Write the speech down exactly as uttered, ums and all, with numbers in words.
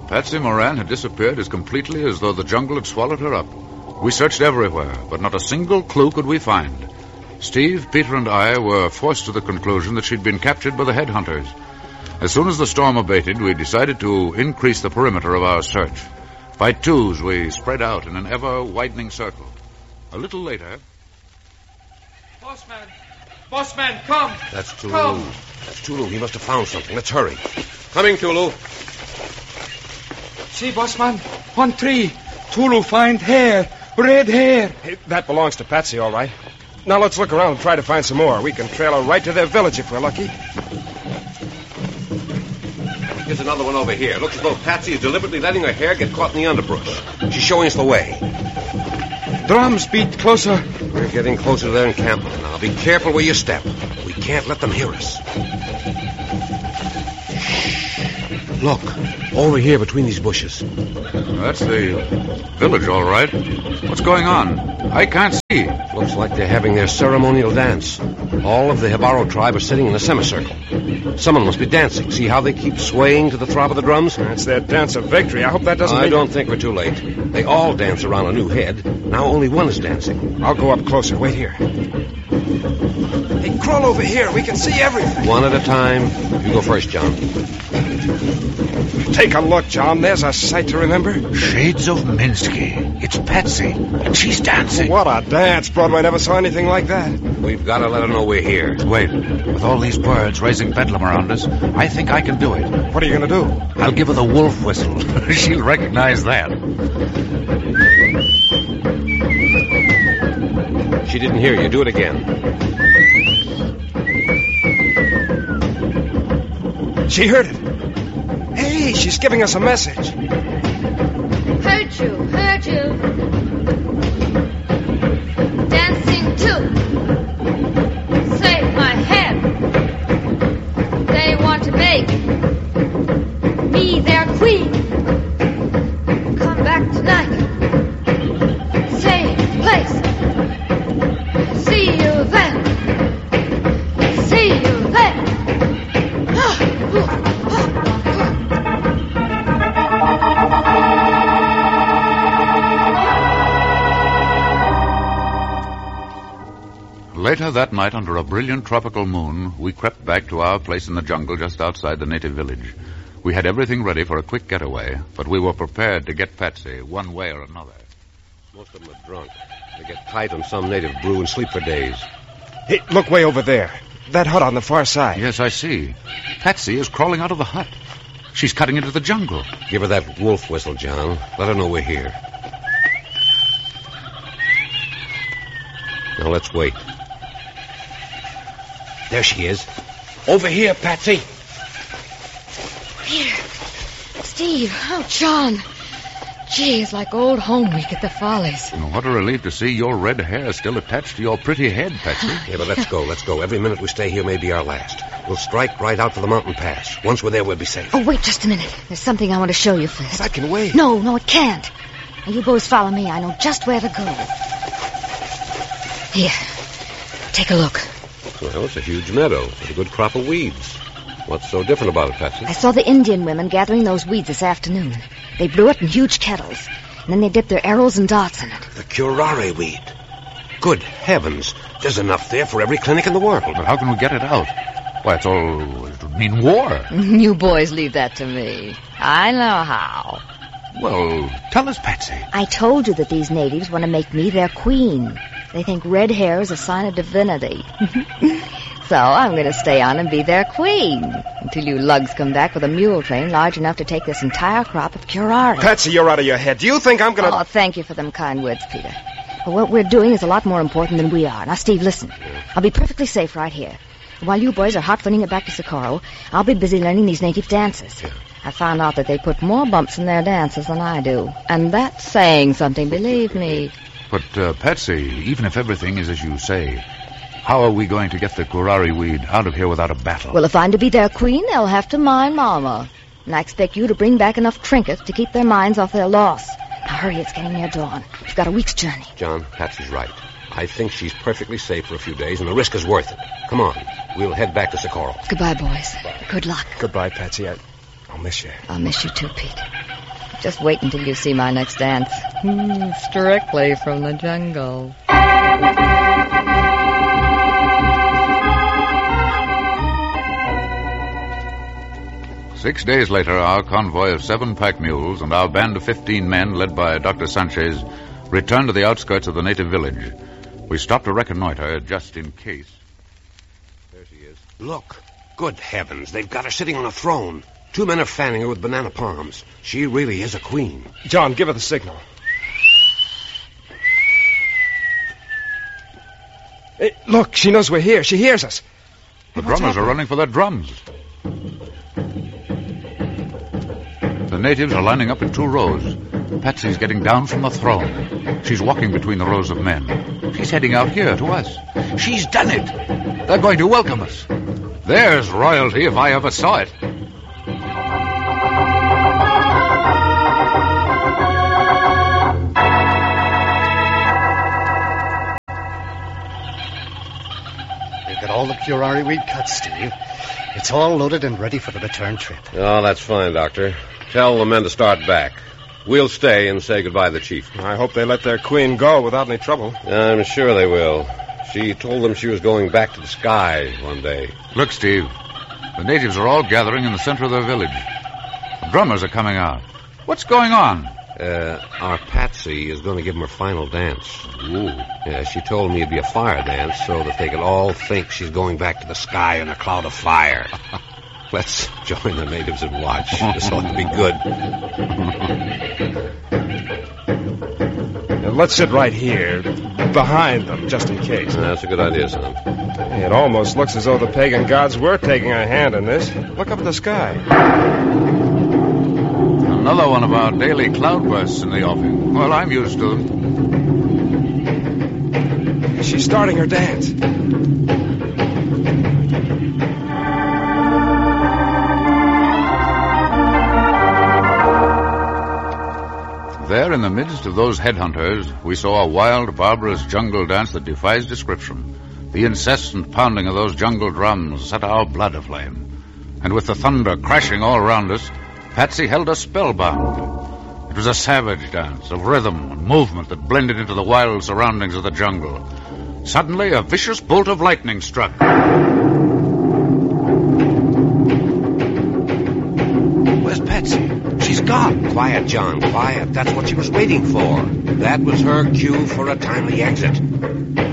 Patsy Moran had disappeared as completely as though the jungle had swallowed her up. We searched everywhere, but not a single clue could we find. Steve, Peter, and I were forced to the conclusion that she'd been captured by the headhunters. As soon as the storm abated, we decided to increase the perimeter of our search. By twos, we spread out in an ever-widening circle. A little later... Bossman! Bossman, come! That's Tulu. Come. That's Tulu. He must have found something. Let's hurry. Coming, Tulu. See, Bossman? One tree. Tulu find hair. Red hair. Hey, that belongs to Patsy, all right. Now let's look around and try to find some more. We can trail her right to their village if we're lucky. Here's another one over here. Looks as though Patsy is deliberately letting her hair get caught in the underbrush. She's showing us the way. Drums beat closer. We're getting closer to their encampment now. Be careful where you step. We can't let them hear us. Look, over here between these bushes. That's the village, all right. What's going on? I can't see. Looks like they're having their ceremonial dance. All of the Hibaro tribe are sitting in a semicircle. Someone must be dancing. See how they keep swaying to the throb of the drums? That's their dance of victory. I hope that doesn't I mean... don't think we're too late. They all dance around a new head. Now only one is dancing. I'll go up closer. Wait here. Hey, crawl over here. We can see everything. One at a time. You go first, John. Take a look, John. There's a sight to remember. Shades of Minsky. It's Patsy, and she's dancing. What a dance. Broadway never saw anything like that. We've got to let her know we're here. Wait, with all these birds raising bedlam around us, I think I can do it. What are you going to do? I'll give her the wolf whistle. She'll recognize that. She didn't hear you. Do it again. She heard it. Hey, she's giving us a message. Heard you, heard you. Dancing too. Save my head. They want to make me their queen. Come back tonight. Same place. See you then. See you then. Later that night, under a brilliant tropical moon, we crept back to our place in the jungle just outside the native village. We had everything ready for a quick getaway, but we were prepared to get Patsy one way or another. Most of them are drunk. They get tight on some native brew and sleep for days. Hey, look way over there. That hut on the far side. Yes, I see. Patsy is crawling out of the hut. She's cutting into the jungle. Give her that wolf whistle, John. Let her know we're here. Now let's wait. There she is. Over here, Patsy. Here. Steve. Oh, John. Gee, it's like old home week at the Follies. And what a relief to see your red hair still attached to your pretty head, Patsy. Yeah, but let's go, let's go. Every minute we stay here may be our last. We'll strike right out for the mountain pass. Once we're there, we'll be safe. Oh, wait just a minute. There's something I want to show you first. That can wait. No, no, it can't. Now, you boys follow me. I know just where to go. Here. Take a look. Well, it's a huge meadow with a good crop of weeds. What's so different about it, Patsy? I saw the Indian women gathering those weeds this afternoon. They blew it in huge kettles, and then they dipped their arrows and darts in it. The curare weed. Good heavens. There's enough there for every clinic in the world. But how can we get it out? Why, it's all... it would mean war. You boys leave that to me. I know how. Well, tell us, Patsy. I told you that these natives want to make me their queen. They think red hair is a sign of divinity. So I'm going to stay on and be their queen until you lugs come back with a mule train large enough to take this entire crop of curare. Patsy, you're out of your head. Do you think I'm going to... Oh, thank you for them kind words, Peter. But what we're doing is a lot more important than we are. Now, Steve, listen. I'll be perfectly safe right here. While you boys are hot-footing it back to Socorro, I'll be busy learning these native dances. Yeah. I found out that they put more bumps in their dances than I do. And that's saying something, believe me. But, uh, Patsy, even if everything is as you say, how are we going to get the curare weed out of here without a battle? Well, if I'm to be their queen, they'll have to mind Mama. And I expect you to bring back enough trinkets to keep their minds off their loss. Now, hurry, it's getting near dawn. We've got a week's journey. John, Patsy's right. I think she's perfectly safe for a few days, and the risk is worth it. Come on. We'll head back to Socorro. Goodbye, boys. Good luck. Goodbye, Patsy. I... I'll miss you. I'll miss you too, Pete. Just wait until you see my next dance. Hmm, strictly from the jungle. Six days later, our convoy of seven pack mules and our band of fifteen men, led by Doctor Sanchez, returned to the outskirts of the native village. We stopped to reconnoiter, just in case. There she is. Look. Good heavens, they've got her sitting on a throne. Two men are fanning her with banana palms. She really is a queen. John, give her the signal. Hey, look, she knows we're here. She hears us. The drummers are running for their drums. The natives are lining up in two rows. Patsy's getting down from the throne. She's walking between the rows of men. She's heading out here to us. She's done it. They're going to welcome us. There's royalty if I ever saw it. We've got all the curare we'd cut, Steve. It's all loaded and ready for the return trip. Oh, that's fine, Doctor. Tell the men to start back. We'll stay and say goodbye to the chief. I hope they let their queen go without any trouble. I'm sure they will. She told them she was going back to the sky one day. Look, Steve. The natives are all gathering in the center of their village. The drummers are coming out. What's going on? Uh, our Patsy is going to give them her final dance. Ooh. Yeah, she told me it'd be a fire dance so that they could all think she's going back to the sky in a cloud of fire. Let's join the natives and watch. This ought to be good. Now, let's sit right here, behind them, just in case. That's a good idea, son. Hey, it almost looks as though the pagan gods were taking a hand in this. Look up at the sky. Another one of our daily cloudbursts in the offing. Well, I'm used to them. She's starting her dance. There, in the midst of those headhunters, we saw a wild, barbarous jungle dance that defies description. The incessant pounding of those jungle drums set our blood aflame. And with the thunder crashing all around us, Patsy held us spellbound. It was a savage dance of rhythm and movement that blended into the wild surroundings of the jungle. Suddenly, a vicious bolt of lightning struck. Where's Patsy? She's gone. Quiet, John, quiet. That's what she was waiting for. That was her cue for a timely exit.